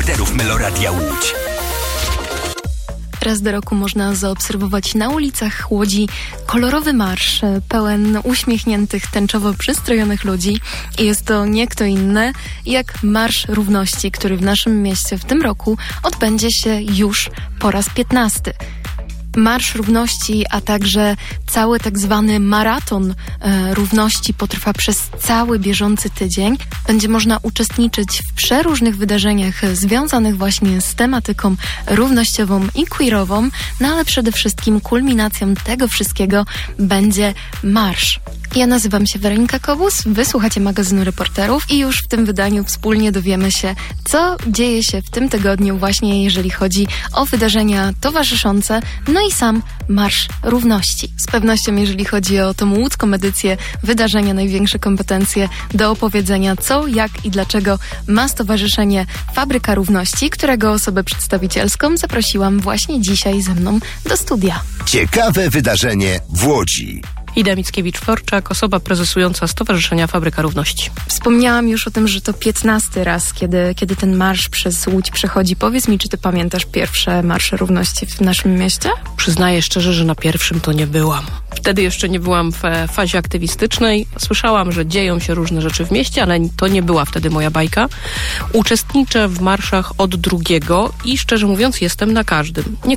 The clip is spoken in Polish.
bohaterów Meloradia Łódź. Raz do roku można zaobserwować na ulicach Łodzi kolorowy marsz pełen uśmiechniętych, tęczowo przystrojonych ludzi. I jest to nie kto inny jak Marsz Równości, który w naszym mieście w tym roku odbędzie się już po raz 15. Marsz Równości, a także cały tak zwany maraton równości potrwa przez cały bieżący tydzień. Będzie można uczestniczyć w przeróżnych wydarzeniach związanych właśnie z tematyką równościową i queerową, no ale przede wszystkim kulminacją tego wszystkiego będzie marsz. Ja nazywam się Weronika Kobus, wysłuchacie magazynu Reporterów i już w tym wydaniu wspólnie dowiemy się, co dzieje się w tym tygodniu właśnie jeżeli chodzi o wydarzenia towarzyszące, no i sam Marsz Równości. Z pewnością jeżeli chodzi o tą łódzką edycję wydarzenia Największe Kompetencje do opowiedzenia co, jak i dlaczego ma Stowarzyszenie Fabryka Równości, którego osobę przedstawicielską zaprosiłam właśnie dzisiaj ze mną do studia. Ciekawe wydarzenie w Łodzi. Ida Mickiewicz-Forczak, osoba prezesująca Stowarzyszenia Fabryka Równości. Wspomniałam już o tym, że to 15 raz, kiedy ten marsz przez Łódź przechodzi. Powiedz mi, czy ty pamiętasz pierwsze marsze równości w naszym mieście? Przyznaję szczerze, że na pierwszym to nie byłam. Wtedy jeszcze nie byłam w fazie aktywistycznej. Słyszałam, że dzieją się różne rzeczy w mieście, ale to nie była wtedy moja bajka. Uczestniczę w marszach od drugiego i szczerze mówiąc jestem na każdym. Nie